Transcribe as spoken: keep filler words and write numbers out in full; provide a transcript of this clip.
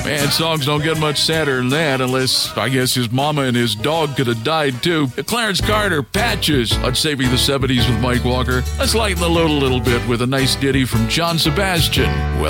Man, songs don't get much sadder than that unless, I guess, his mama and his dog could have died too. Clarence Carter, Patches, on Saving the seventies with Mike Walker. Let's lighten the load a little bit with a nice ditty from John Sebastian. Well,